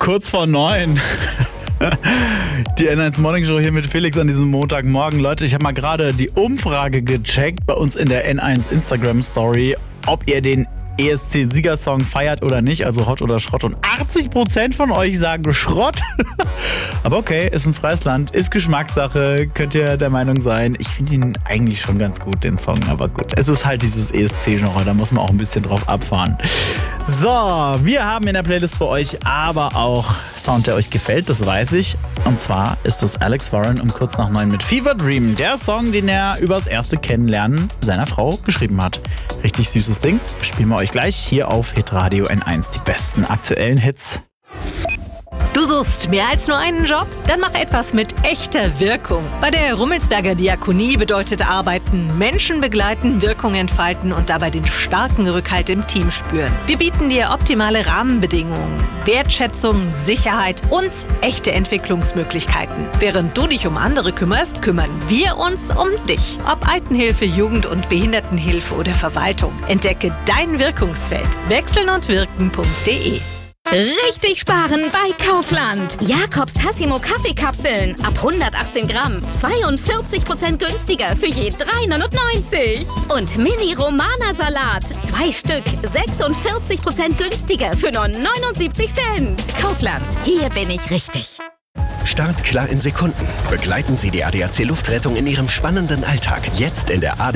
kurz vor 9. Die N1 Morning Show hier mit Felix an diesem Montagmorgen. Leute, ich habe mal gerade die Umfrage gecheckt bei uns in der N1 Instagram Story, ob ihr den ESC-Siegersong feiert oder nicht, also Hot oder Schrott. Und 80% von euch sagen Schrott. Aber okay, ist ein freies Land, ist Geschmackssache, könnt ihr der Meinung sein. Ich finde ihn eigentlich schon ganz gut, den Song, aber gut. Es ist halt dieses ESC-Genre, da muss man auch ein bisschen drauf abfahren. So, wir haben in der Playlist für euch aber auch Sound, der euch gefällt, das weiß ich. Und zwar ist das Alex Warren um kurz nach 9 mit Fever Dream. Der Song, den er übers erste Kennenlernen seiner Frau geschrieben hat. Richtig süßes Ding. Spielen wir euch gleich hier auf Hitradio N1 die besten aktuellen Hits. Du suchst mehr als nur einen Job? Dann mach etwas mit echter Wirkung. Bei der Rummelsberger Diakonie bedeutet Arbeiten Menschen begleiten, Wirkung entfalten und dabei den starken Rückhalt im Team spüren. Wir bieten dir optimale Rahmenbedingungen, Wertschätzung, Sicherheit und echte Entwicklungsmöglichkeiten. Während du dich um andere kümmerst, kümmern wir uns um dich. Ob Altenhilfe, Jugend- und Behindertenhilfe oder Verwaltung. Entdecke dein Wirkungsfeld. wechselnundwirken.de. Richtig sparen bei Kaufland. Jakobs Tassimo Kaffeekapseln ab 118 Gramm. 42% günstiger für je 3,99. Und Mini Romana Salat. 2 Stück. 46% günstiger für nur 79 Cent. Kaufland. Hier bin ich richtig. Startklar in Sekunden. Begleiten Sie die ADAC Luftrettung in Ihrem spannenden Alltag. Jetzt in der ADAC